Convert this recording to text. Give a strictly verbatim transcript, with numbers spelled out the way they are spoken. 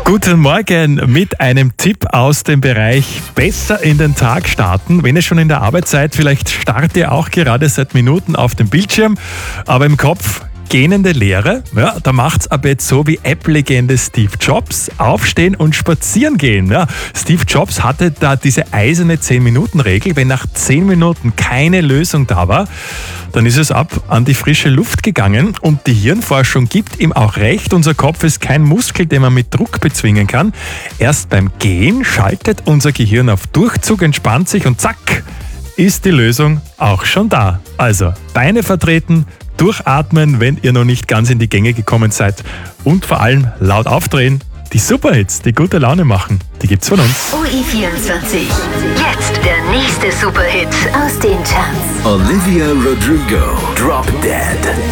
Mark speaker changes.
Speaker 1: Guten Morgen mit einem Tipp aus dem Bereich besser in den Tag starten. Wenn ihr schon in der Arbeit seid, vielleicht startet ihr auch gerade seit Minuten auf dem Bildschirm, aber im Kopf gähnende Leere. Ja, da macht's aber jetzt so wie Apple-Legende Steve Jobs. Aufstehen und spazieren gehen. Ja, Steve Jobs hatte da diese eiserne zehn-Minuten-Regel. Wenn nach zehn Minuten keine Lösung da war, dann ist es ab an die frische Luft gegangen. Und die Hirnforschung gibt ihm auch recht. Unser Kopf ist kein Muskel, den man mit Druck bezwingen kann. Erst beim Gehen schaltet unser Gehirn auf Durchzug, entspannt sich und zack, ist die Lösung auch schon da. Also Beine vertreten, durchatmen, wenn ihr noch nicht ganz in die Gänge gekommen seid und vor allem laut aufdrehen. Die Superhits, die gute Laune machen, die gibt's von uns.
Speaker 2: O I vierundzwanzig. Jetzt der nächste Superhit aus den Charts.
Speaker 3: Olivia Rodrigo, Drop Dead.